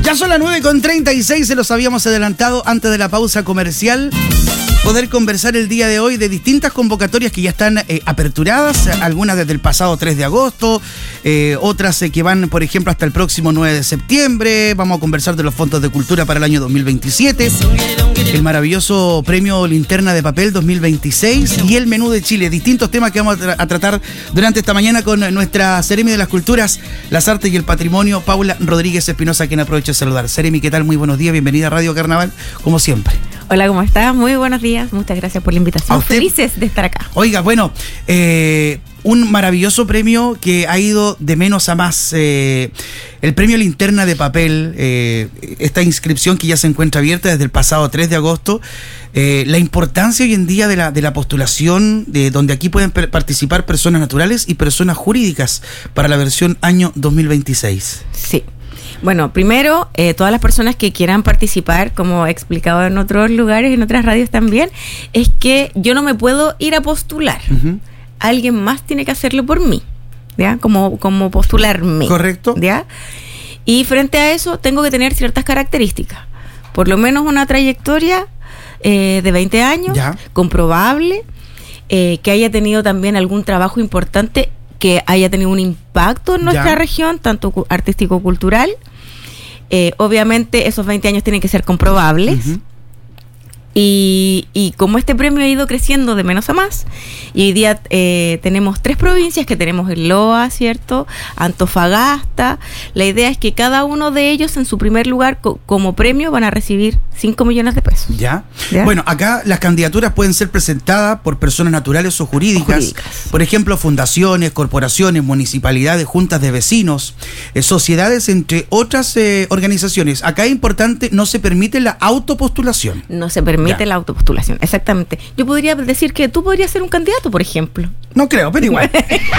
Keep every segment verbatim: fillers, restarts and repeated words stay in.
Ya son las nueve con treinta y seis, se los habíamos adelantado antes de la pausa comercial. Poder conversar el día de hoy de distintas convocatorias que ya están eh, aperturadas, algunas desde el pasado tres de agosto, eh, otras eh, que van, por ejemplo, hasta el próximo nueve de septiembre. Vamos a conversar de los fondos de cultura para el año dos mil veintisiete, el maravilloso premio Linterna de Papel dos mil veintiséis y el menú de Chile. Distintos temas que vamos a, tra- a tratar durante esta mañana con nuestra Seremi de las Culturas, las Artes y el Patrimonio, Paula Rodríguez Espinosa, a quien aprovecho de saludar. Seremi, ¿qué tal? Muy buenos días, bienvenida a Radio Carnaval, como siempre. Hola, ¿cómo estás? Muy buenos días, muchas gracias por la invitación. Felices de estar acá. Oiga, bueno, eh, un maravilloso premio que ha ido de menos a más. Eh, el premio Linterna de Papel, eh, esta inscripción que ya se encuentra abierta desde el pasado tres de agosto. Eh, la importancia hoy en día de la, de la postulación, de donde aquí pueden per- participar personas naturales y personas jurídicas para la versión año dos mil veintiséis. Sí. Bueno, primero, eh, todas las personas que quieran participar, como he explicado en otros lugares, en otras radios también, es que yo no me puedo ir a postular. Uh-huh. Alguien más tiene que hacerlo por mí, ¿ya? Como, como postularme. Correcto. ¿Ya? Y frente a eso, tengo que tener ciertas características. Por lo menos una trayectoria eh, de veinte años, ¿ya? Comprobable, eh, que haya tenido también algún trabajo importante, que haya tenido un impacto en nuestra ya. región, tanto artístico-cultural. Eh, obviamente esos veinte años tienen que ser comprobables. Uh-huh. Y, y como este premio ha ido creciendo de menos a más, y hoy día eh, tenemos tres provincias que tenemos el Loa, ¿cierto? Antofagasta. La idea es que cada uno de ellos en su primer lugar co- como premio van a recibir cinco millones de pesos. ¿Ya? ¿Ya? Bueno, acá las candidaturas pueden ser presentadas por personas naturales o jurídicas. jurídicas. Por ejemplo, fundaciones, corporaciones, municipalidades, juntas de vecinos, eh, sociedades, entre otras eh, organizaciones. Acá es importante, no se permite la autopostulación. No se permite. Permite la autopostulación, exactamente. Yo podría decir que tú podrías ser un candidato, por ejemplo. No creo, pero igual.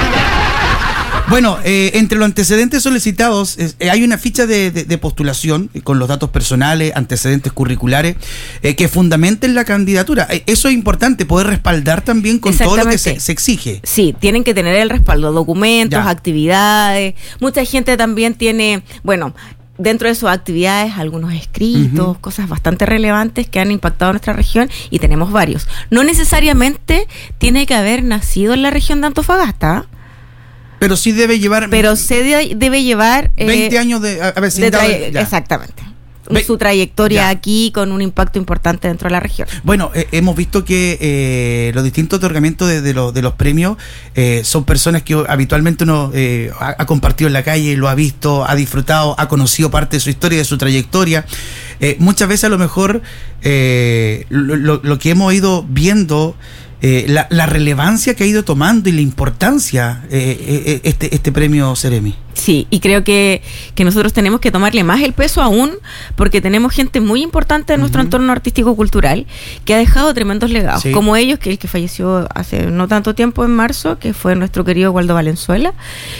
Bueno, eh, entre los antecedentes solicitados eh, hay una ficha de, de, de postulación eh, con los datos personales, antecedentes curriculares, eh, que fundamenten la candidatura. Eh, eso es importante, poder respaldar también con todo lo que se, se exige. Sí, tienen que tener el respaldo, documentos, ya. actividades. Mucha gente también tiene, bueno... dentro de sus actividades, algunos escritos, uh-huh. cosas bastante relevantes que han impactado nuestra región, y tenemos varios. No necesariamente tiene que haber nacido en la región de Antofagasta, pero sí debe llevar... Pero se de, debe llevar... veinte eh, años de haber sido... Exactamente. Ve, su trayectoria ya. aquí con un impacto importante dentro de la región. Bueno, eh, hemos visto que eh, los distintos otorgamientos de, de, los, de los premios eh, son personas que habitualmente uno eh, ha, ha compartido en la calle, lo ha visto, ha disfrutado, ha conocido parte de su historia, de su trayectoria. Eh, muchas veces a lo mejor eh, lo, lo, lo que hemos ido viendo, eh, la, la relevancia que ha ido tomando y la importancia eh, eh, este, este premio Seremi. Sí, y creo que, que nosotros tenemos que tomarle más el peso aún, porque tenemos gente muy importante en nuestro uh-huh. entorno artístico-cultural que ha dejado tremendos legados, sí. como ellos, que el que falleció hace no tanto tiempo, en marzo, que fue nuestro querido Waldo Valenzuela.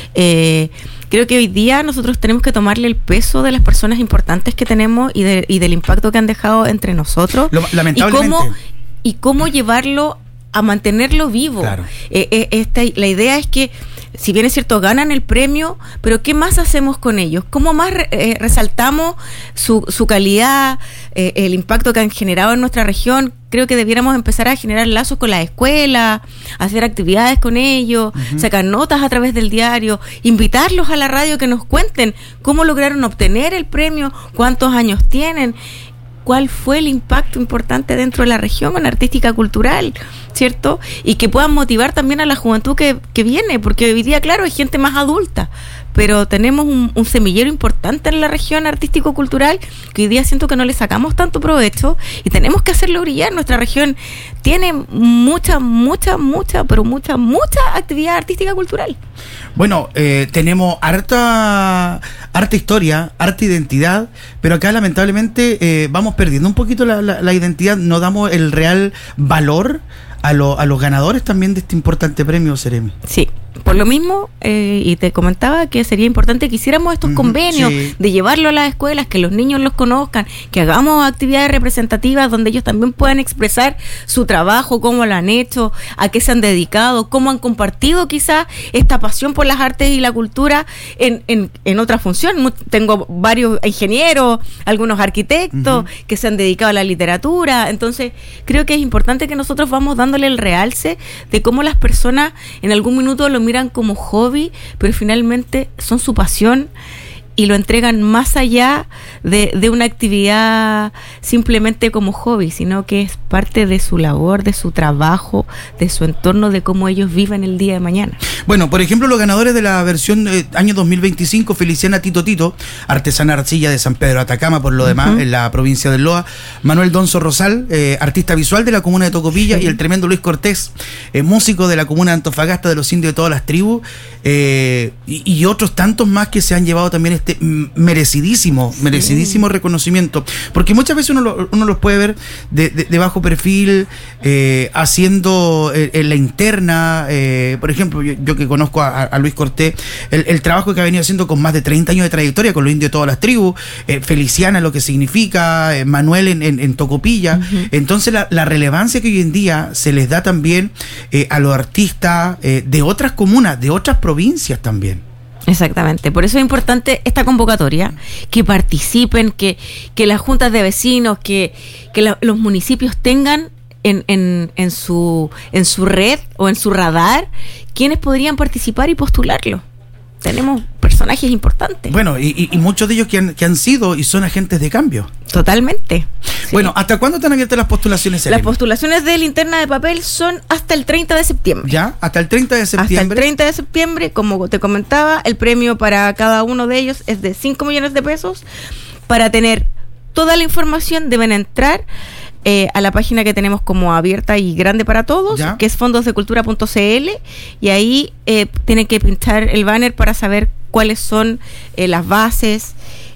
Eh, creo que hoy día nosotros tenemos que tomarle el peso de las personas importantes que tenemos y, de, y del impacto que han dejado entre nosotros. Lo, lamentablemente. Y cómo, y cómo llevarlo a mantenerlo vivo. Claro. Eh, eh, esta, la idea es que, si bien es cierto, ganan el premio, pero ¿qué más hacemos con ellos? ¿Cómo más eh, resaltamos su, su calidad, eh, el impacto que han generado en nuestra región? Creo que debiéramos empezar a generar lazos con la escuela, hacer actividades con ellos, uh-huh. sacar notas a través del diario, invitarlos a la radio que nos cuenten cómo lograron obtener el premio, cuántos años tienen, cuál fue el impacto importante dentro de la región en artística cultural, ¿cierto? Y que puedan motivar también a la juventud que, que viene, porque hoy día, claro, hay gente más adulta, pero tenemos un, un semillero importante en la región artístico-cultural que hoy día siento que no le sacamos tanto provecho y tenemos que hacerlo brillar. Nuestra región tiene mucha, mucha, mucha, pero mucha, mucha actividad artística-cultural. Bueno, eh, tenemos harta, harta historia, harta identidad, pero acá lamentablemente eh, vamos perdiendo un poquito la, la, la identidad, no damos el real valor a, lo, a los ganadores también de este importante premio, Seremi. Sí, Por lo mismo, eh, y te comentaba que sería importante que hiciéramos estos uh-huh, convenios, sí. de llevarlo a las escuelas, que los niños los conozcan, que hagamos actividades representativas donde ellos también puedan expresar su trabajo, cómo lo han hecho, a qué se han dedicado, cómo han compartido quizás esta pasión por las artes y la cultura en, en, en otra función. Tengo varios ingenieros, algunos arquitectos uh-huh. que se han dedicado a la literatura. Entonces, creo que es importante que nosotros vamos dándole el realce de cómo las personas en algún minuto lo miran como hobby, pero finalmente son su pasión y lo entregan más allá de, de una actividad simplemente como hobby, sino que es parte de su labor, de su trabajo, de su entorno, de cómo ellos viven el día de mañana. Bueno, por ejemplo, los ganadores de la versión eh, año dos mil veinticinco, Feliciana Tito Tito, artesana arcilla de San Pedro Atacama, por lo uh-huh. demás, en la provincia del Loa, Manuel Donzo Rosal, eh, artista visual de la comuna de Tocopilla, sí. y el tremendo Luis Cortés, eh, músico de la comuna de Antofagasta, de los indios de todas las tribus, eh, y, y otros tantos más que se han llevado también este merecidísimo, sí. merecidísimo reconocimiento, porque muchas veces uno, lo, uno los puede ver de, de, de bajo perfil, eh, haciendo eh, en la interna, eh, por ejemplo, yo, yo que conozco a, a Luis Cortés, el, el trabajo que ha venido haciendo con más de treinta años de trayectoria con los indios de todas las tribus, eh, Feliciana, lo que significa, eh, Manuel en, en, en Tocopilla, uh-huh. entonces la, la relevancia que hoy en día se les da también eh, a los artistas eh, de otras comunas, de otras provincias también. Exactamente, por eso es importante esta convocatoria, que participen, que, que las juntas de vecinos, que, que la, los municipios tengan en, en, en, su, en su red o en su radar quienes podrían participar y postularlo. Tenemos personajes importantes. Bueno, y, y muchos de ellos que han, que han sido y son agentes de cambio. Totalmente. Sí. Bueno, ¿hasta cuándo están abiertas las postulaciones? Las postulaciones de Linterna de Papel son hasta el treinta de septiembre. ¿Ya? Hasta el treinta de septiembre. Hasta el treinta de septiembre, como te comentaba, el premio para cada uno de ellos es de cinco millones de pesos. Para tener toda la información deben entrar Eh, a la página que tenemos como abierta y grande para todos, ¿ya? Que es fondos de cultura punto c l, y ahí eh, tienen que pinchar el banner para saber cuáles son eh, las bases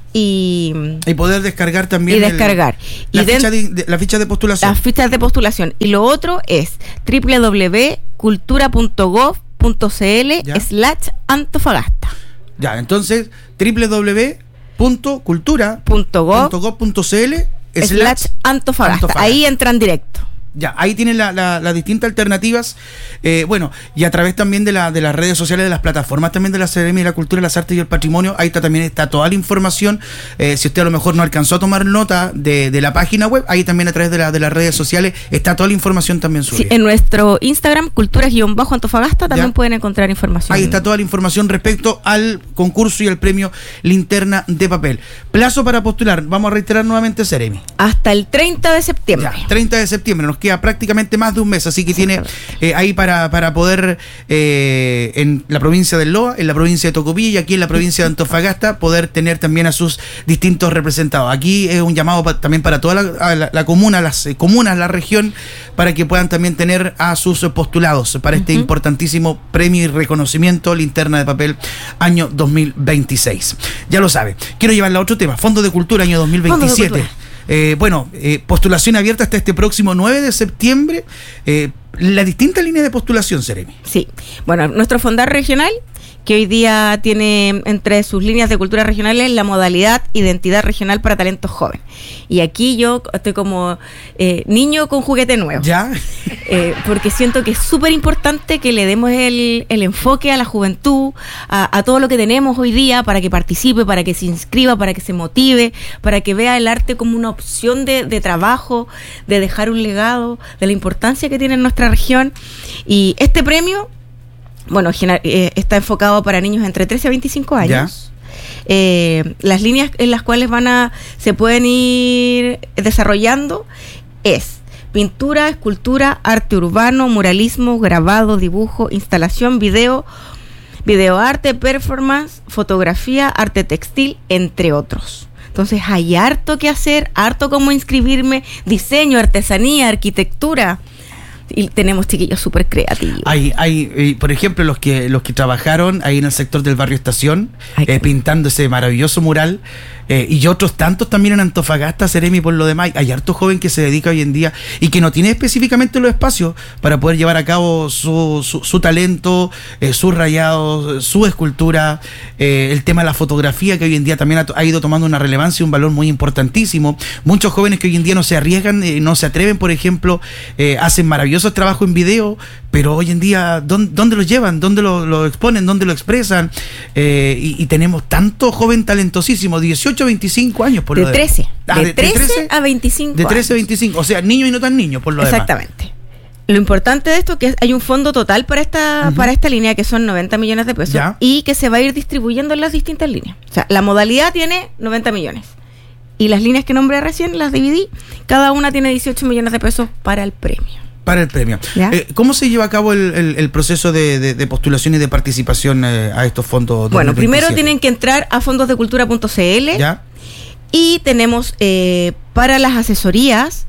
y, y poder descargar también y descargar el, la, y ficha de, de, la ficha de postulación. Las fichas de postulación. Y lo otro es doble u doble u doble u punto cultura punto gov punto c l slash Antofagasta. Ya, entonces doble u doble u doble u punto cultura punto gov punto c l slash Antofagasta. Antofagasta. Ahí entran directo. Ya, ahí tienen la, la, las distintas alternativas, eh, bueno, y a través también de, la, de las redes sociales, de las plataformas también de la Seremi de la Cultura, las Artes y el Patrimonio, ahí está, también está toda la información. Eh, si usted a lo mejor no alcanzó a tomar nota de, de la página web, ahí también a través de, la, de las redes sociales está toda la información también subida. Sí, en nuestro Instagram, Culturas-Antofagasta, también ¿ya? Pueden encontrar información. Ahí está toda la información respecto al concurso y al premio Linterna de Papel. Plazo para postular, vamos a reiterar nuevamente, Seremi. Hasta el treinta de septiembre. Ya, treinta de septiembre, nos queda prácticamente más de un mes, así que tiene eh, ahí para, para poder eh, en la provincia del Loa, en la provincia de Tocopilla y aquí en la provincia de Antofagasta poder tener también a sus distintos representados. Aquí es un llamado pa, también para toda la, la, la comuna, las eh, comunas, la región, para que puedan también tener a sus postulados para este uh-huh. importantísimo premio y reconocimiento Linterna de Papel año dos mil veintiséis. Ya lo sabe. Quiero llevarle a otro tema, Fondo de Cultura año dos mil veintisiete. Eh, bueno, eh, postulación abierta hasta este próximo nueve de septiembre. Eh, la distinta línea de postulación, Seremi. Sí, bueno, nuestro fondar regional, que hoy día tiene entre sus líneas de cultura regionales la modalidad Identidad Regional para Talentos Jóvenes. Y aquí yo estoy como eh, niño con juguete nuevo. ¿Ya? Eh, porque siento que es súper importante que le demos el, el enfoque a la juventud, a, a todo lo que tenemos hoy día, para que participe, para que se inscriba, para que se motive, para que vea el arte como una opción de, de trabajo, de dejar un legado, de la importancia que tiene en nuestra región. Y este premio, bueno, eh, está enfocado para niños entre trece a veinticinco años. Eh, las líneas en las cuales van a se pueden ir desarrollando es pintura, escultura, arte urbano, muralismo, grabado, dibujo, instalación, video, videoarte, performance, fotografía, arte textil, entre otros. Entonces hay harto que hacer, harto cómo inscribirme, diseño, artesanía, arquitectura. Y tenemos chiquillos súper creativos. Hay, hay, por ejemplo, los que los que trabajaron ahí en el sector del barrio Estación, eh, pintando ese maravilloso mural Eh, y otros tantos también en Antofagasta, Seremi, por lo demás. Hay harto joven que se dedica hoy en día y que no tiene específicamente los espacios para poder llevar a cabo su, su, su talento, eh, sus rayados, su escultura, eh, el tema de la fotografía, que hoy en día también ha, ha ido tomando una relevancia y un valor muy importantísimo. Muchos jóvenes que hoy en día no se arriesgan, eh, no se atreven, por ejemplo, eh, hacen maravillosos trabajos en video, pero hoy en día, ¿dónde, dónde lo llevan? ¿Dónde lo, lo exponen? ¿Dónde lo expresan? Eh, y, y tenemos tanto joven talentosísimo, dieciocho a veinticinco años por de lo de trece. Ah, de, de, trece de trece a veinticinco. De trece a veinticinco, o sea, niños y no tan niños por lo demás. Exactamente. Lo importante de esto es que hay un fondo total para esta uh-huh. para esta línea, que son noventa millones de pesos, ¿ya? Y que se va a ir distribuyendo en las distintas líneas. O sea, la modalidad tiene noventa millones. Y las líneas que nombré recién las dividí. Cada una tiene dieciocho millones de pesos para el premio. Para el premio. Eh, ¿Cómo se lleva a cabo el, el, el proceso de, de, de postulación y de participación eh, a estos fondos? Bueno, primero tienen que entrar a fondos de cultura punto c l. ¿Ya? Y tenemos eh, para las asesorías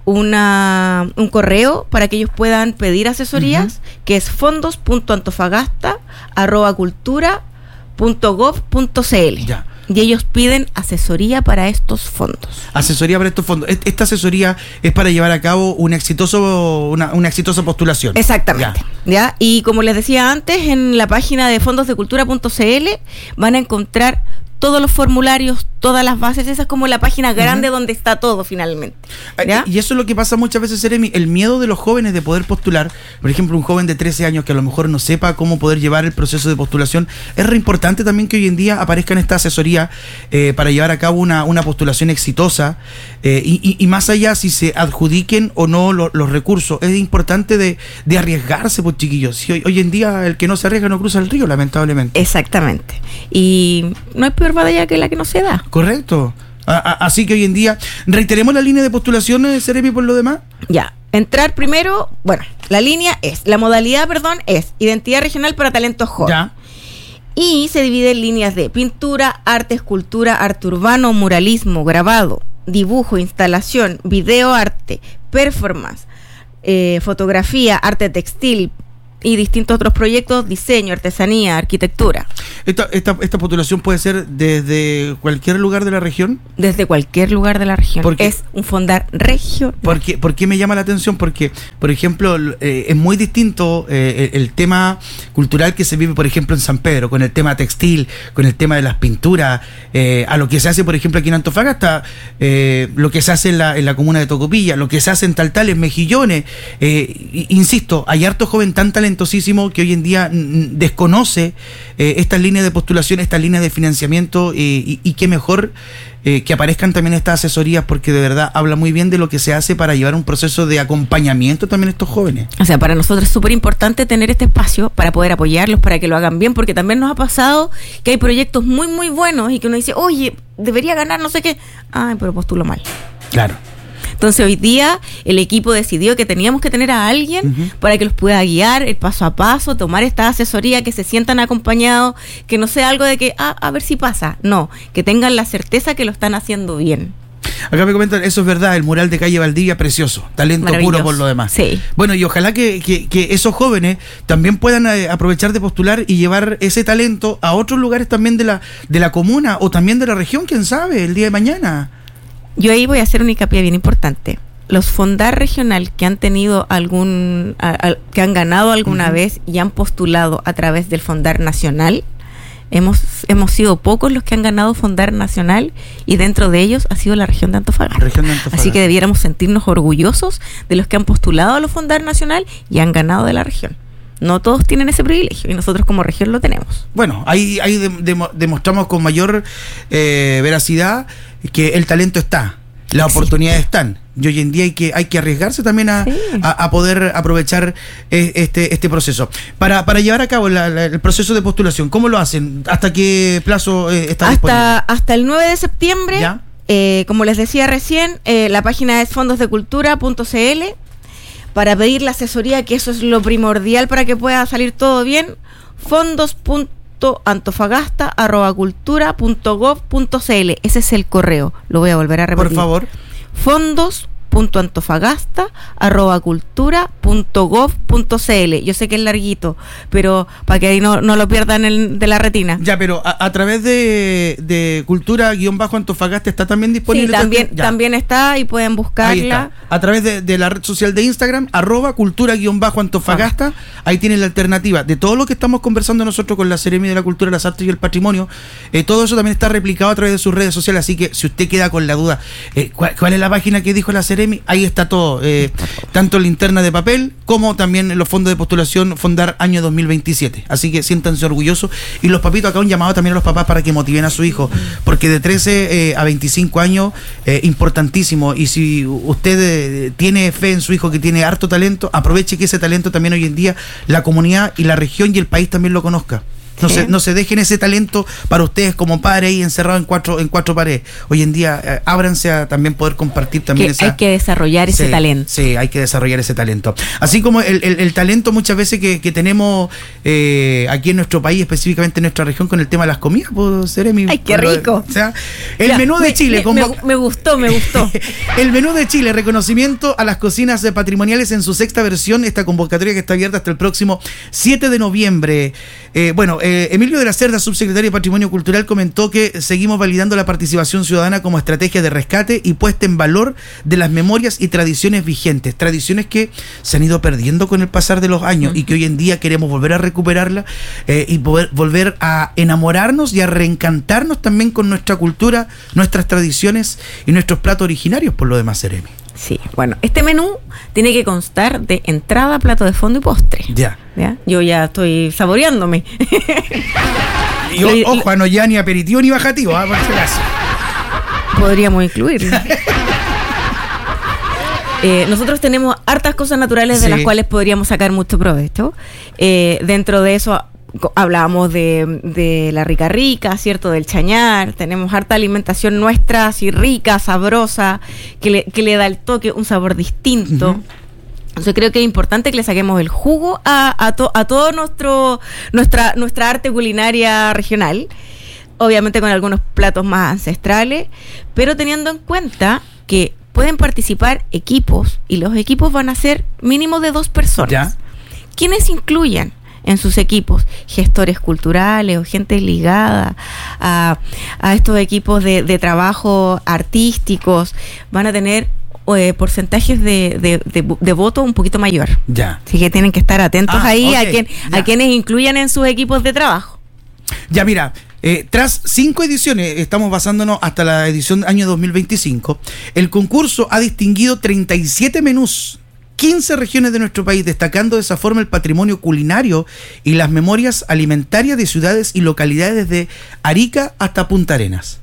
una un correo para que ellos puedan pedir asesorías, uh-huh. que es fondos punto antofagasta arroba cultura punto gov punto c l. Ya. Y ellos piden asesoría para estos fondos. Asesoría para estos fondos. Esta asesoría es para llevar a cabo un exitoso, una, una exitosa postulación. Exactamente. Ya. ¿Ya? Y como les decía antes, en la página de fondos de cultura punto c l van a encontrar todos los formularios, todas las bases. Esa es como la página grande uh-huh. donde está todo finalmente, ¿ya? Y eso es lo que pasa muchas veces, Seremi, el miedo de los jóvenes de poder postular. Por ejemplo, un joven de trece años que a lo mejor no sepa cómo poder llevar el proceso de postulación. Es re importante también que hoy en día aparezca en esta asesoría eh, para llevar a cabo una, una postulación exitosa, eh, y, y, y más allá si se adjudiquen o no lo, los recursos. Es importante de, de arriesgarse, pues, chiquillos. Si hoy, hoy en día el que no se arriesga no cruza el río, lamentablemente. Exactamente. Y no hay peor batalla que la que no se da. Correcto. A, a, así que hoy en día, reiteremos la línea de postulación, Seremi, por lo demás. Ya, entrar primero, bueno, la línea es, la modalidad, perdón, es identidad regional para talentos jóvenes. Ya. Y se divide en líneas de pintura, arte, escultura, arte urbano, muralismo, grabado, dibujo, instalación, video arte, performance, eh, fotografía, arte textil, y distintos otros proyectos, diseño, artesanía, arquitectura. ¿Esta, esta, esta postulación puede ser desde cualquier lugar de la región? Desde cualquier lugar de la región. Porque, es un fondar regional. ¿Por qué, ¿Por qué me llama la atención? Porque, por ejemplo, eh, es muy distinto eh, el, el tema cultural que se vive, por ejemplo, en San Pedro, con el tema textil, con el tema de las pinturas, eh, a lo que se hace, por ejemplo, aquí en Antofagasta, eh, lo que se hace en la, en la comuna de Tocopilla, lo que se hace en Taltales, Mejillones. Eh, insisto, hay harto joven tan talentosísimo que hoy en día n- desconoce eh, estas líneas de postulación, estas líneas de financiamiento, eh, y, y qué mejor eh, que aparezcan también estas asesorías, porque de verdad habla muy bien de lo que se hace para llevar un proceso de acompañamiento también a estos jóvenes. O sea, para nosotros es súper importante tener este espacio para poder apoyarlos, para que lo hagan bien, porque también nos ha pasado que hay proyectos muy muy buenos y que uno dice, oye, debería ganar no sé qué, ay, pero postulo mal. Claro. Entonces hoy día el equipo decidió que teníamos que tener a alguien uh-huh. para que los pueda guiar el paso a paso, tomar esta asesoría, que se sientan acompañados, que no sea algo de que, ah, a ver si pasa. No, que tengan la certeza que lo están haciendo bien. Acá me comentan, eso es verdad, el mural de calle Valdivia, precioso, talento puro por lo demás. Sí. Bueno, y ojalá que, que, que esos jóvenes también puedan eh, aprovechar de postular y llevar ese talento a otros lugares también de la, de la comuna o también de la región, quién sabe, el día de mañana. Yo ahí voy a hacer un hincapié bien importante. Los fondar regional que han tenido algún, a, a, que han ganado alguna uh-huh. vez y han postulado a través del fondar nacional, hemos hemos sido pocos los que han ganado fondar nacional, y dentro de ellos ha sido la región de Antofagasta. Región de Antofagasta. Así que debiéramos sentirnos orgullosos de los que han postulado a los fondar nacional y han ganado de la región. No todos tienen ese privilegio y nosotros como región lo tenemos. Bueno, ahí, ahí de, de, demostramos con mayor eh, veracidad que el talento está, las sí. oportunidades están. Y hoy en día hay que hay que arriesgarse también a, sí. a, a poder aprovechar este este proceso. Para, para llevar a cabo la, la, el proceso de postulación, ¿cómo lo hacen? ¿Hasta qué plazo eh, está hasta, disponible? Hasta el nueve de septiembre. ¿Ya? Eh, como les decía recién, eh, la página es fondos de cultura punto c l. Para pedir la asesoría, que eso es lo primordial para que pueda salir todo bien, fondos punto antofagasta arroba cultura punto gov punto c l. Ese es el correo, lo voy a volver a repetir. Por favor. fondos punto antofagasta arroba cultura punto gov punto cl. Yo sé que es larguito, pero para que ahí no, no lo pierdan el, de la retina. Ya, pero a, a través de, de cultura-antofagasta está también disponible. Sí, también, también está y pueden buscarla. Ahí está. A través de, de la red social de Instagram, arroba cultura-antofagasta, ah. ahí tienen la alternativa de todo lo que estamos conversando nosotros con la Seremi de la Cultura, las Artes y el Patrimonio. Eh, todo eso también está replicado a través de sus redes sociales, así que si usted queda con la duda, eh, ¿cuál, ¿cuál es la página que dijo la Seremi? Ahí está todo, eh, tanto linterna de papel como también los fondos de postulación Fondar año dos mil veintisiete. Así que siéntanse orgullosos. Y los papitos, acá un llamado también a los papás para que motiven a su hijo, porque de trece eh, a veinticinco años, eh, importantísimo. Y si usted eh, tiene fe en su hijo que tiene harto talento, aproveche que ese talento también hoy en día la comunidad y la región y el país también lo conozca. No, sí. se, no se dejen ese talento para ustedes como padres ahí encerrados en cuatro en cuatro paredes. Hoy en día, eh, ábranse a también poder compartir también que esa... Hay que desarrollar ese sí, talento. Sí, hay que desarrollar ese talento. Así como el, el, el talento muchas veces que, que tenemos eh, aquí en nuestro país, específicamente en nuestra región, con el tema de las comidas, pues, Seremi. ¡Ay, qué rico! O sea, el ya, menú de me, Chile... Me, convo- me, me gustó, me gustó. El menú de Chile, reconocimiento a las cocinas patrimoniales en su sexta versión, esta convocatoria que está abierta hasta el próximo siete de noviembre. Eh, bueno, eh, Emilio de la Cerda, subsecretario de Patrimonio Cultural, comentó que seguimos validando la participación ciudadana como estrategia de rescate y puesta en valor de las memorias y tradiciones vigentes, tradiciones que se han ido perdiendo con el pasar de los años, uh-huh, y que hoy en día queremos volver a recuperarla eh, y poder volver a enamorarnos y a reencantarnos también con nuestra cultura, nuestras tradiciones y nuestros platos originarios, por lo demás, Seremi. Sí, bueno, este menú tiene que constar de entrada, plato de fondo y postre. Ya. ¿Ya? Yo ya estoy saboreándome. Y o, ojo, no ya ni aperitivo ni bajativo, ¿eh? Por si acaso. Podríamos incluirlo. Eh, nosotros tenemos hartas cosas naturales de sí. las cuales podríamos sacar mucho provecho. Eh, dentro de eso hablábamos de, de la rica rica, ¿cierto? Del chañar. Tenemos harta alimentación nuestra, así rica, sabrosa, que le, que le da el toque, un sabor distinto. Uh-huh. Entonces creo que es importante que le saquemos el jugo a, a, to, a todo nuestro nuestra nuestra arte culinaria regional, obviamente con algunos platos más ancestrales, pero teniendo en cuenta que pueden participar equipos y los equipos van a ser mínimo de dos personas. ¿Ya? ¿Quiénes incluyan en sus equipos? Gestores culturales o gente ligada a, a estos equipos de, de trabajo artísticos. Van a tener eh, porcentajes de, de, de, de voto un poquito mayor. Ya. Así que tienen que estar atentos ah, ahí okay, a, quien, a quienes incluyan en sus equipos de trabajo. Ya, mira, eh, tras cinco ediciones, estamos basándonos hasta la edición año dos mil veinticinco, el concurso ha distinguido treinta y siete menús, quince regiones de nuestro país, destacando de esa forma el patrimonio culinario y las memorias alimentarias de ciudades y localidades desde Arica hasta Punta Arenas.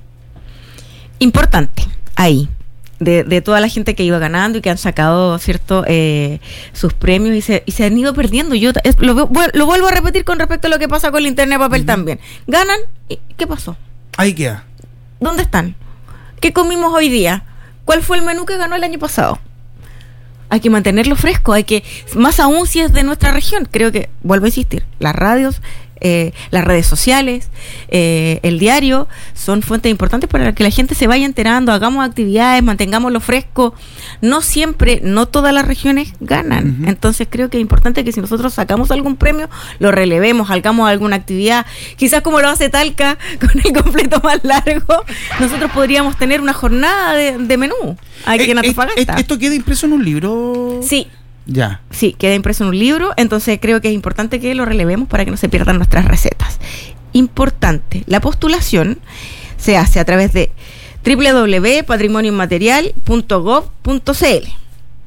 Importante, ahí, de, de toda la gente que iba ganando y que han sacado, ¿cierto?, eh, sus premios y se, y se han ido perdiendo. Yo es, lo, lo vuelvo a repetir con respecto a lo que pasa con linterna de papel uh-huh. también. Ganan, ¿y qué pasó? Ahí queda. ¿Dónde están? ¿Qué comimos hoy día? ¿Cuál fue el menú que ganó el año pasado? Hay que mantenerlo fresco, hay que, más aún si es de nuestra región, creo que, vuelvo a insistir, las radios, eh, las redes sociales, eh, el diario, son fuentes importantes para que la gente se vaya enterando, hagamos actividades, mantengámoslo fresco. No siempre, no todas las regiones ganan, uh-huh. entonces creo que es importante que si nosotros sacamos algún premio, lo relevemos, hagamos alguna actividad, quizás como lo hace Talca, con el completo más largo, nosotros podríamos tener una jornada de, de menú aquí eh, en Antofagasta. ¿Esto queda impreso en un libro? Sí. Ya. Sí, queda impreso en un libro, entonces creo que es importante que lo relevemos para que no se pierdan nuestras recetas. Importante, la postulación se hace a través de doble u doble u doble u punto patrimonio inmaterial punto gov punto c l.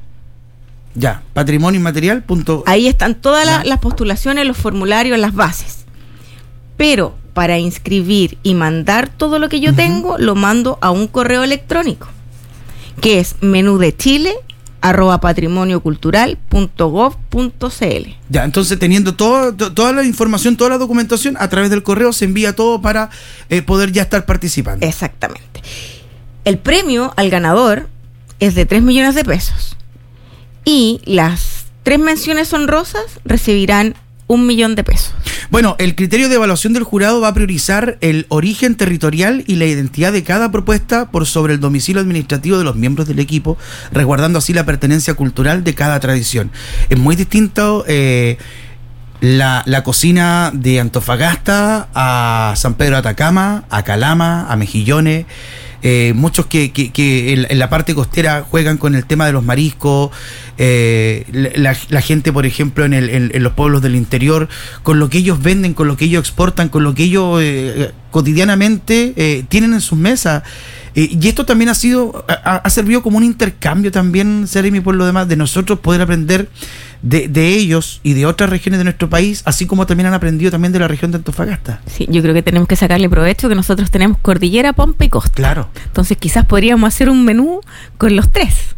Ya, patrimonio inmaterial. Ahí están todas la, las postulaciones, los formularios, las bases. Pero para inscribir y mandar todo lo que yo uh-huh. tengo, lo mando a un correo electrónico, que es menú de Chile arroba patrimonio cultural punto gov punto c l. Ya, entonces teniendo todo, to, toda la información, toda la documentación, a través del correo se envía todo para eh, poder ya estar participando. Exactamente. El premio al ganador es de tres millones de pesos y las tres menciones honrosas recibirán un millón de pesos. Bueno, el criterio de evaluación del jurado va a priorizar el origen territorial y la identidad de cada propuesta por sobre el domicilio administrativo de los miembros del equipo, resguardando así la pertenencia cultural de cada tradición. Es muy distinto eh, la, la cocina de Antofagasta a San Pedro de Atacama, a Calama, a Mejillones. Eh, muchos que, que, que en, en la parte costera juegan con el tema de los mariscos, eh, la, la gente, por ejemplo, en, el, en, en los pueblos del interior, con lo que ellos venden, con lo que ellos exportan, con lo que ellos eh, cotidianamente eh, tienen en sus mesas. Eh, y esto también ha sido, ha, ha servido como un intercambio también, Seremi, por lo demás, de nosotros poder aprender de, de ellos y de otras regiones de nuestro país, así como también han aprendido también de la región de Antofagasta. Sí, yo creo que tenemos que sacarle provecho que nosotros tenemos cordillera, pampa y costa. Claro. Entonces quizás podríamos hacer un menú con los tres,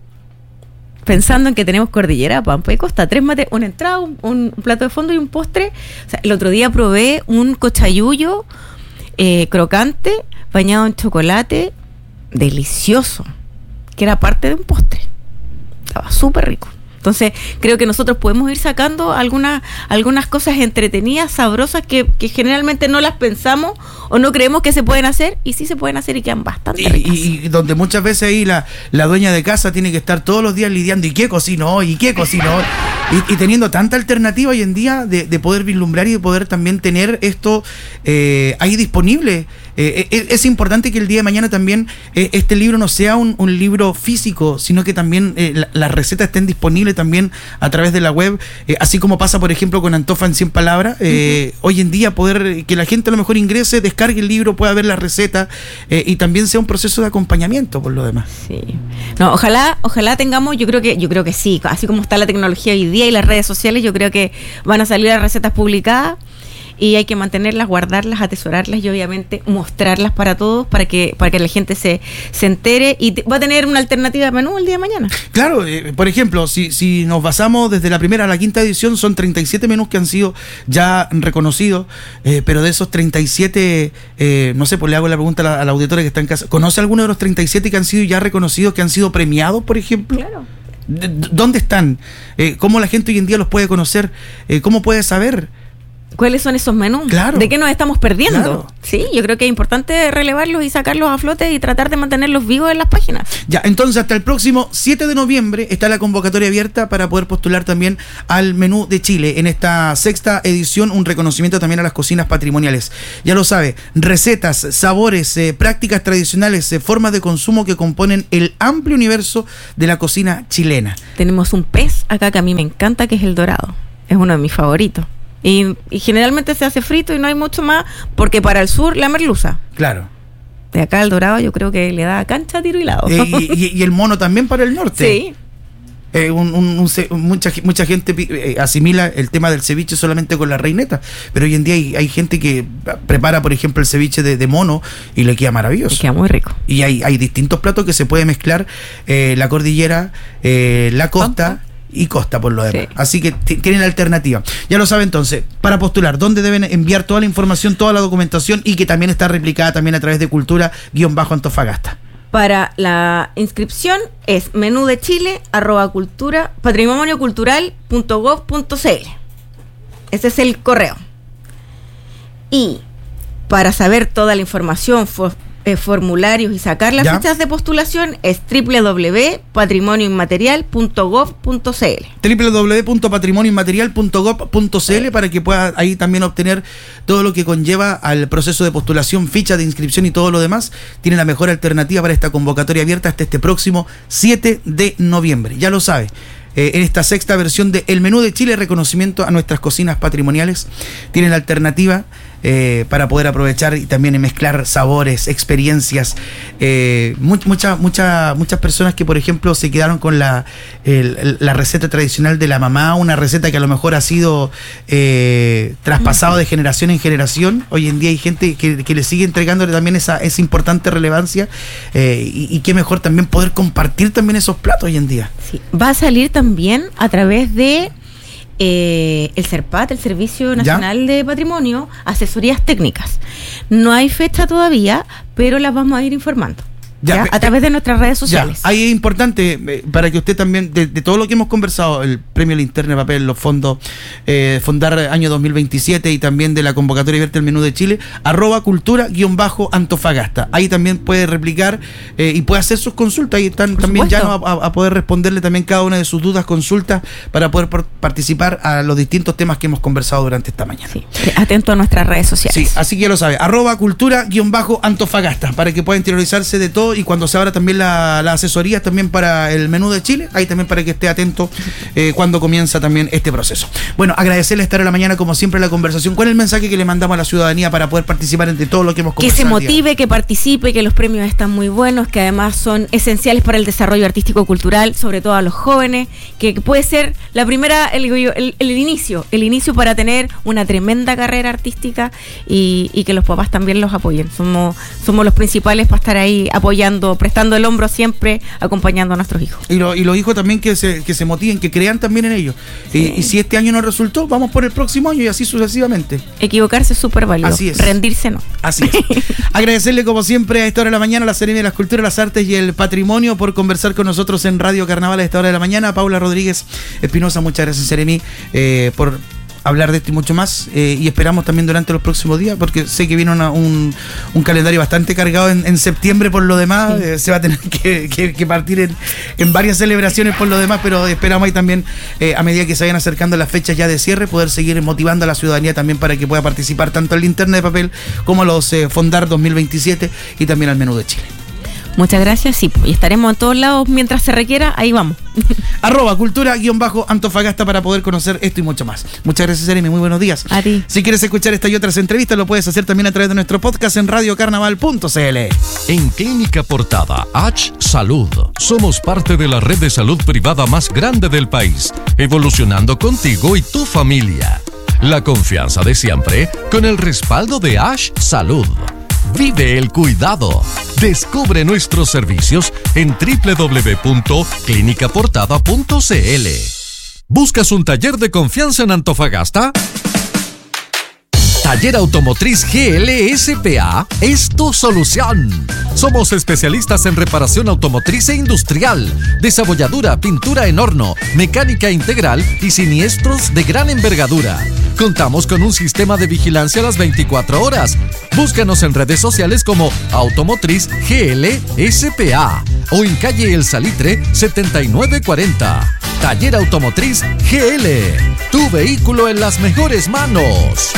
pensando en que tenemos cordillera, pampa y costa, tres mate, una entrada, un, un plato de fondo y un postre. O sea, el otro día probé un cochayuyo eh, crocante, bañado en chocolate, delicioso, que era parte de un postre. Estaba súper rico. Entonces, creo que nosotros podemos ir sacando algunas algunas cosas entretenidas, sabrosas, que, que generalmente no las pensamos o no creemos que se pueden hacer, y sí se pueden hacer y quedan bastante ricas. Y, y donde muchas veces ahí la, la dueña de casa tiene que estar todos los días lidiando, ¿y qué cocino hoy? ¿Y qué cocino hoy? Y, y teniendo tanta alternativa hoy en día de, de poder vislumbrar y de poder también tener esto eh, ahí disponible. Eh, es, es importante que el día de mañana también eh, este libro no sea un, un libro físico, sino que también eh, la, las recetas estén disponibles también a través de la web, eh, así como pasa por ejemplo con Antofa en cien palabras. Eh, uh-huh. Hoy en día poder que la gente a lo mejor ingrese, descargue el libro, pueda ver la receta eh, y también sea un proceso de acompañamiento por lo demás. Sí. No, ojalá, ojalá tengamos, yo creo que, yo creo que sí, así como está la tecnología hoy día y las redes sociales, yo creo que van a salir las recetas publicadas. Y hay que mantenerlas, guardarlas, atesorarlas y obviamente mostrarlas para todos, para que para que la gente se, se entere y te, va a tener una alternativa de menú el día de mañana. Claro, eh, por ejemplo, si, si nos basamos desde la primera a la quinta edición, son treinta y siete menús que han sido ya reconocidos, eh, pero de esos treinta y siete, eh, no sé, pues le hago la pregunta a la, a la auditoria que está en casa, ¿conoce alguno de los treinta y siete que han sido ya reconocidos, que han sido premiados, por ejemplo? Claro. ¿Dónde están? Eh, ¿Cómo la gente hoy en día los puede conocer? Eh, ¿Cómo puede saber? ¿Cuáles son esos menús? Claro. ¿De qué nos estamos perdiendo? Claro. Sí, yo creo que es importante relevarlos y sacarlos a flote y tratar de mantenerlos vivos en las páginas. Ya, entonces hasta el próximo siete de noviembre está la convocatoria abierta para poder postular también al menú de Chile. En esta sexta edición, un reconocimiento también a las cocinas patrimoniales. Ya lo sabe, recetas, sabores, eh, prácticas tradicionales, eh, formas de consumo que componen el amplio universo de la cocina chilena. Tenemos un pez acá que a mí me encanta, que es el dorado. Es uno de mis favoritos. Y, y generalmente se hace frito y no hay mucho más, porque para el sur la merluza. Claro. De acá el dorado yo creo que le da cancha, tiro y lado. Eh, y, y, y el mono también para el norte. Sí. Eh, un, un, un, mucha, mucha gente eh, asimila el tema del ceviche solamente con la reineta, pero hoy en día hay, hay gente que prepara, por ejemplo, el ceviche de, de mono y le queda maravilloso. Le queda muy rico. Y hay, hay distintos platos que se puede mezclar, eh, la cordillera, eh, la costa... ¿Pampa? Y costa por lo demás. Sí. Así que t- tienen la alternativa. Ya lo sabe entonces, para postular, ¿dónde deben enviar toda la información, toda la documentación y que también está replicada también a través de cultura-antofagasta? Para la inscripción es menú de Chile, arroba cultura, patrimonio cultural punto gov punto c l. Ese es el correo. Y para saber toda la información, for, eh, formularios y sacar las ¿Ya? fechas de postulación es doble u doble u doble u punto patrimonio inmaterial punto gov punto c l. doble u doble u doble u punto patrimonio inmaterial punto gov punto c l para que pueda ahí también obtener todo lo que conlleva al proceso de postulación, ficha de inscripción y todo lo demás. Tiene la mejor alternativa para esta convocatoria abierta hasta este próximo siete de noviembre. Ya lo sabe. Eh, en esta sexta versión de El Menú de Chile, reconocimiento a nuestras cocinas patrimoniales, tienen la alternativa eh, para poder aprovechar y también mezclar sabores, experiencias. Eh, much, mucha, mucha, muchas personas que, por ejemplo, se quedaron con la, el, la receta tradicional de la mamá, una receta que a lo mejor ha sido eh, traspasado de generación en generación. Hoy en día hay gente que, que le sigue entregándole también esa, esa importante relevancia eh, y, y qué mejor también poder compartir también esos platos hoy en día. Sí, va a salir también a través de eh, el CERPAT, el Servicio Nacional ¿Ya? de Patrimonio, asesorías técnicas. No hay fecha todavía, pero las vamos a ir informando. Ya, ¿ya? A través de nuestras redes sociales. Ya, ahí es importante eh, para que usted también, de, de todo lo que hemos conversado, el premio Linterna de Papel, los fondos eh, Fondar año dos mil veintisiete y también de la convocatoria abierta al menú de Chile, arroba cultura guión bajo Antofagasta. Ahí también puede replicar eh, y puede hacer sus consultas. Ahí están por también ya a, a poder responderle también cada una de sus dudas, consultas, para poder por, participar a los distintos temas que hemos conversado durante esta mañana. Sí, atento a nuestras redes sociales. Sí, así que ya lo sabe, arroba cultura guión bajo Antofagasta, para que pueda interiorizarse de todo. Y cuando se abra también la, la asesoría también para el menú de Chile, ahí también para que esté atento eh, cuando comienza también este proceso. Bueno, agradecerle estar en la mañana como siempre en la conversación. ¿Cuál es el mensaje que le mandamos a la ciudadanía para poder participar entre todo lo que hemos conversado? Que se motive, que participe, que los premios están muy buenos, que además son esenciales para el desarrollo artístico-cultural, sobre todo a los jóvenes, que puede ser la primera, el, el, el inicio, el inicio para tener una tremenda carrera artística y, y que los papás también los apoyen. Somos, somos los principales para estar ahí apoyando, prestando el hombro siempre, acompañando a nuestros hijos. Y, lo, y los hijos también que se, que se motiven, que crean también en ellos. Sí. Y, y si este año no resultó, vamos por el próximo año y así sucesivamente. Equivocarse es súper válido. Así es. Rendirse no. Así es. Agradecerle como siempre a esta hora de la mañana a la Seremi de las Culturas, las Artes y el Patrimonio por conversar con nosotros en Radio Carnaval a esta hora de la mañana. Paula Rodríguez Espinosa, muchas gracias, Seremi, eh, por hablar de esto y mucho más, eh, y esperamos también durante los próximos días, porque sé que viene una, un, un calendario bastante cargado en, en septiembre por lo demás. Sí. eh, se va a tener que, que, que partir en, en varias celebraciones por lo demás, pero esperamos ahí también, eh, a medida que se vayan acercando las fechas ya de cierre, poder seguir motivando a la ciudadanía también para que pueda participar tanto en Linterna de Papel como los eh, Fondar dos mil veintisiete y también al menú de Chile. Muchas gracias, sí, y estaremos en todos lados mientras se requiera, ahí vamos. Arroba cultura guión bajo Antofagasta para poder conocer esto y mucho más. Muchas gracias, Seremi, muy buenos días. A ti. Si quieres escuchar esta y otras entrevistas, lo puedes hacer también a través de nuestro podcast en radio carnaval punto c l. En Clínica Portada, H Salud, somos parte de la red de salud privada más grande del país, evolucionando contigo y tu familia. La confianza de siempre con el respaldo de H Salud. Vive el cuidado. Descubre nuestros servicios en doble u doble u doble u punto clínica portada punto c l. ¿Buscas un taller de confianza en Antofagasta? Taller Automotriz G L S P A es tu solución. Somos especialistas en reparación automotriz e industrial, desabolladura, pintura en horno, mecánica integral y siniestros de gran envergadura. Contamos con un sistema de vigilancia a las veinticuatro horas. Búscanos en redes sociales como Automotriz G L S P A o en calle El Salitre setenta y nueve cuarenta. Taller Automotriz G L. Tu vehículo en las mejores manos.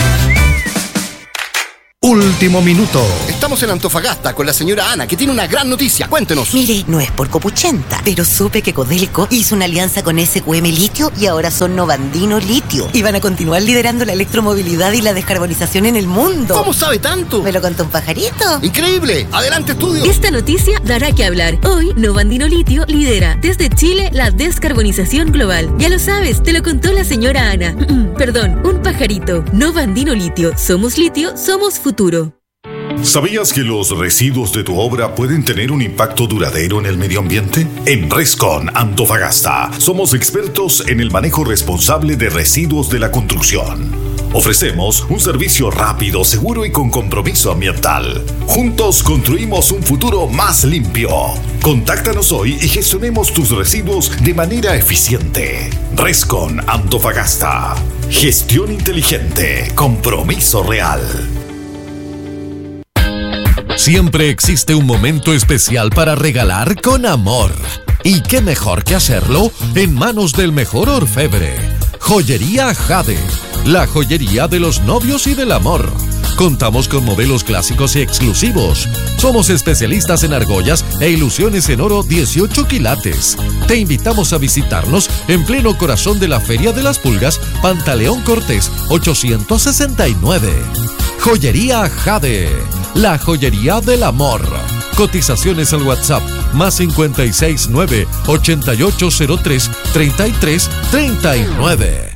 Último minuto. Estamos en Antofagasta con la señora Ana, que tiene una gran noticia. Cuéntenos. Mire, no es por copuchenta, pero supe que Codelco hizo una alianza con S Q M Litio y ahora son Novandino Litio. Y van a continuar liderando la electromovilidad y la descarbonización en el mundo. ¿Cómo sabe tanto? ¿Me lo contó un pajarito? ¡Increíble! ¡Adelante, estudio! Esta noticia dará que hablar. Hoy, Novandino Litio lidera desde Chile la descarbonización global. Ya lo sabes, te lo contó la señora Ana. Perdón, un pajarito. Novandino Litio. Somos litio, somos futuro. ¿Sabías que los residuos de tu obra pueden tener un impacto duradero en el medio ambiente? En Rescon Antofagasta somos expertos en el manejo responsable de residuos de la construcción. Ofrecemos un servicio rápido, seguro y con compromiso ambiental. Juntos construimos un futuro más limpio. Contáctanos hoy y gestionemos tus residuos de manera eficiente. Rescon Antofagasta. Gestión inteligente. Compromiso real. Siempre existe un momento especial para regalar con amor. ¿Y qué mejor que hacerlo en manos del mejor orfebre? Joyería Jade, la joyería de los novios y del amor. Contamos con modelos clásicos y exclusivos. Somos especialistas en argollas e ilusiones en oro dieciocho quilates. Te invitamos a visitarnos en pleno corazón de la Feria de las Pulgas, Pantaleón Cortés ochocientos sesenta y nueve. Joyería Jade, la joyería del amor. Cotizaciones al WhatsApp más cincuenta y seis nueve ochenta y ocho cero tres treinta y tres treinta y nueve.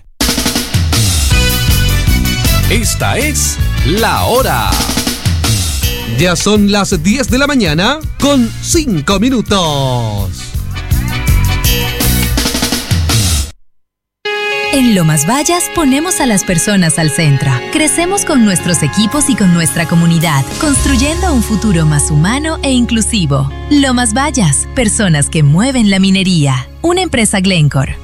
Esta es La Hora. Ya son las diez de la mañana con cinco minutos. En Lomas Vallas ponemos a las personas al centro. Crecemos con nuestros equipos y con nuestra comunidad, construyendo un futuro más humano e inclusivo. Lomas Vallas, personas que mueven la minería. Una empresa Glencore.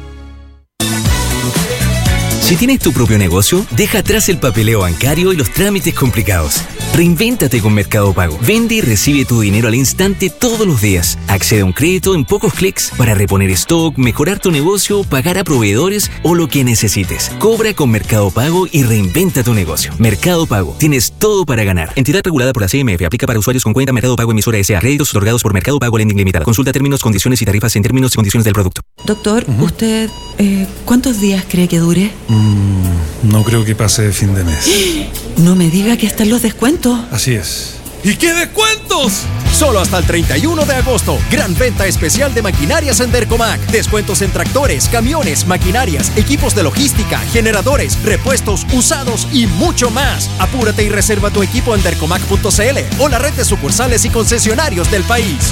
Si tienes tu propio negocio, deja atrás el papeleo bancario y los trámites complicados. Reinvéntate con Mercado Pago. Vende y recibe tu dinero al instante todos los días. Accede a un crédito en pocos clics para reponer stock, mejorar tu negocio, pagar a proveedores o lo que necesites. Cobra con Mercado Pago y reinventa tu negocio. Mercado Pago. Tienes todo para ganar. Entidad regulada por la C M F. Aplica para usuarios con cuenta Mercado Pago emisora S A. Créditos otorgados por Mercado Pago Lending Limitada. Consulta términos, condiciones y tarifas en términos y condiciones del producto. Doctor, uh-huh. ¿usted eh, cuántos días cree que dure? Mm, no creo que pase de fin de mes. No me diga que están los descuentos. Así es. ¿Y qué descuentos? Solo hasta el treinta y uno de agosto. Gran venta especial de maquinarias en Dercomac. Descuentos en tractores, camiones, maquinarias, equipos de logística, generadores, repuestos, usados y mucho más. Apúrate y reserva tu equipo en dercomac punto c l o la red de sucursales y concesionarios del país.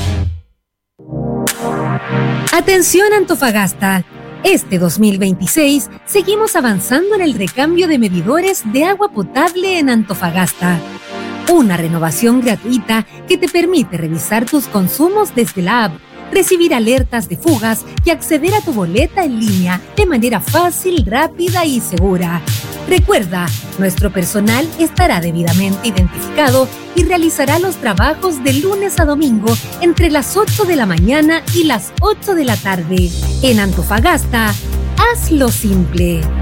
Atención Antofagasta. Este dos mil veintiséis seguimos avanzando en el recambio de medidores de agua potable en Antofagasta. Una renovación gratuita que te permite revisar tus consumos desde la app, recibir alertas de fugas y acceder a tu boleta en línea de manera fácil, rápida y segura. Recuerda, nuestro personal estará debidamente identificado y realizará los trabajos de lunes a domingo entre las ocho de la mañana y las ocho de la tarde. En Antofagasta, hazlo simple.